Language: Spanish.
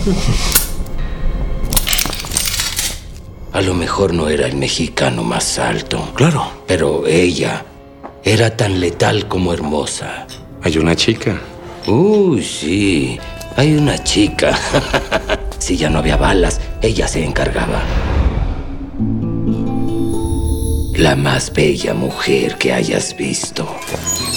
A lo mejor no era el mexicano más alto. Claro. Pero ella era tan letal como hermosa. Hay una chica. Sí. Hay una chica. Si ya no había balas, ella se encargaba. La más bella mujer que hayas visto.